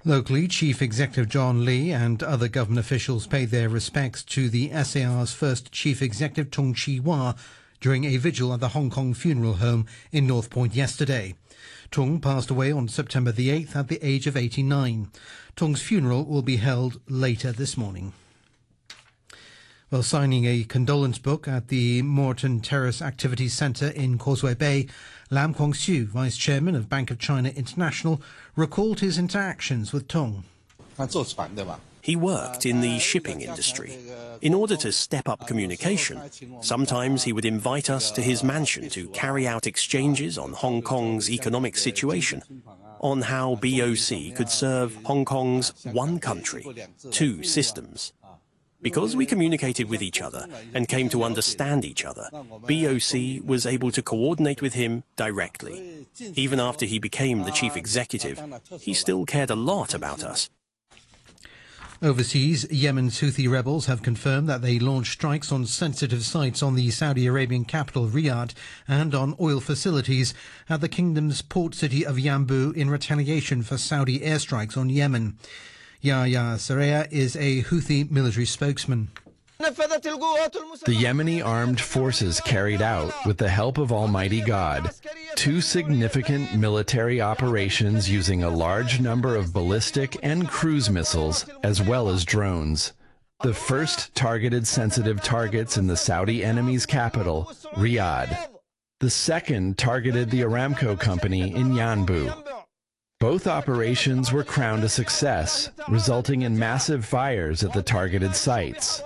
Locally, Chief Executive John Lee and other government officials paid their respects to the SAR's first Chief Executive, Tung Chee-hwa, during a vigil at the Hong Kong Funeral Home in North Point yesterday. Tung passed away on September the 8th at the age of 89. Tung's funeral will be held later this morning. While signing a condolence book at the Moreton Terrace Activities Centre in Causeway Bay, Lam Kwong-siew, Vice Chairman of Bank of China International, recalled his interactions with Tung. He worked in the shipping industry. In order to step up communication, sometimes he would invite us to his mansion to carry out exchanges on Hong Kong's economic situation, on how BOC could serve Hong Kong's one country, two systems. Because we communicated with each other and came to understand each other, BOC was able to coordinate with him directly. Even after he became the chief executive, he still cared a lot about us. Overseas, Yemen's Houthi rebels have confirmed that they launched strikes on sensitive sites on the Saudi Arabian capital Riyadh and on oil facilities at the kingdom's port city of Yanbu in retaliation for Saudi airstrikes on Yemen. Yahya Saraya is a Houthi military spokesman. The Yemeni armed forces carried out, with the help of Almighty God, 2 significant military operations using a large number of ballistic and cruise missiles, as well as drones. The first targeted sensitive targets in the Saudi enemy's capital, Riyadh. The second targeted the Aramco company in Yanbu. Both operations were crowned a success, resulting in massive fires at the targeted sites.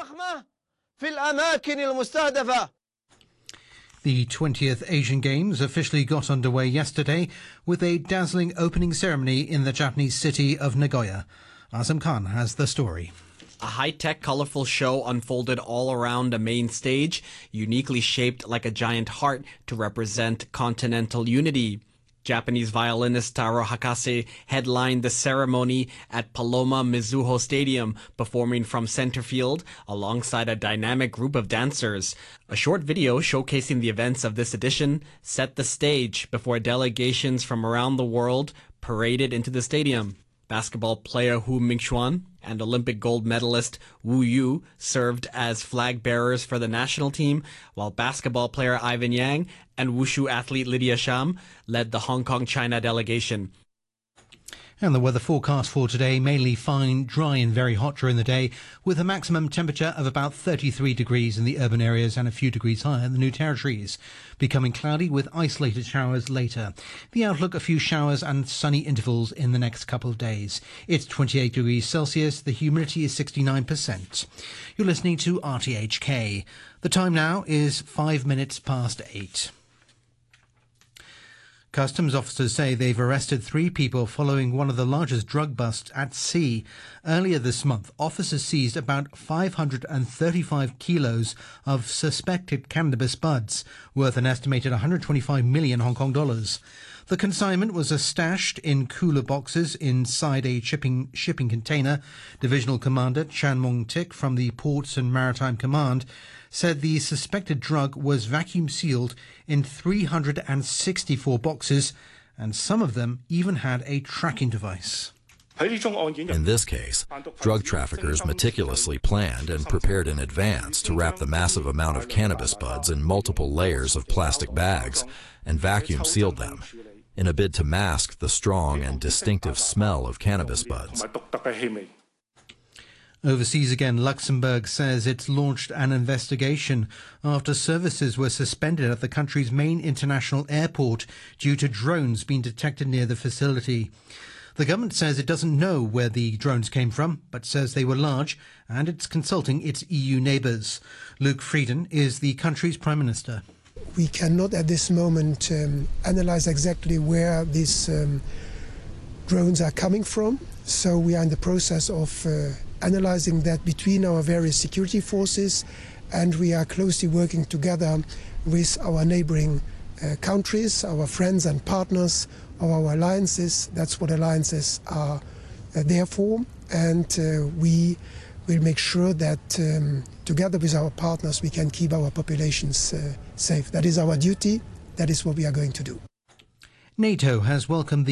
The 20th Asian Games officially got underway yesterday with a dazzling opening ceremony in the Japanese city of Nagoya. Azam Khan has the story. A high-tech, colorful show unfolded all around a main stage, uniquely shaped like a giant heart to represent continental unity. Japanese violinist Taro Hakase headlined the ceremony at Paloma Mizuho Stadium, performing from center field alongside a dynamic group of dancers. A short video showcasing the events of this edition set the stage before delegations from around the world paraded into the stadium. Basketball player Hu Mingxuan and Olympic gold medalist Wu Yu served as flag bearers for the national team, while basketball player Ivan Yang and wushu athlete Lydia Sham led the Hong Kong-China delegation. And the weather forecast for today, mainly fine, dry and very hot during the day, with a maximum temperature of about 33 degrees in the urban areas and a few degrees higher in the New Territories. Becoming cloudy with isolated showers later. The outlook, a few showers and sunny intervals in the next couple of days. It's 28 degrees Celsius, the humidity is 69%. You're listening to RTHK. The time now is 5 minutes past 8. Customs officers say they've arrested 3 people following one of the largest drug busts at sea. Earlier this month, officers seized about 535 kilos of suspected cannabis buds, worth an estimated 125 million Hong Kong dollars. The consignment was stashed in cooler boxes inside a shipping container. Divisional Commander Chan Mong-tik from the Ports and Maritime Command said the suspected drug was vacuum sealed in 364 boxes, and some of them even had a tracking device. In this case, drug traffickers meticulously planned and prepared in advance to wrap the massive amount of cannabis buds in multiple layers of plastic bags and vacuum sealed them, in a bid to mask the strong and distinctive smell of cannabis buds. Overseas again, Luxembourg says it's launched an investigation after services were suspended at the country's main international airport due to drones being detected near the facility. The government says it doesn't know where the drones came from, but says they were large, and it's consulting its EU neighbours. Luc Frieden is the country's Prime Minister. We cannot at this moment analyse exactly where these drones are coming from, so we are in the process of analysing that between our various security forces, and we are closely working together with our neighbouring countries, our friends and partners, our alliances. That's what alliances are there for, and we will make sure that together with our partners we can keep our populations safe. That is our duty. That is what we are going to do. NATO has welcomed the